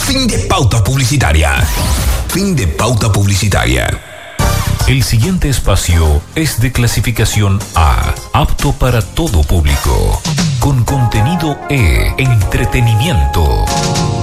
Fin de pauta publicitaria. Fin de pauta publicitaria. El siguiente espacio es de clasificación A, apto para todo público, con contenido E, entretenimiento.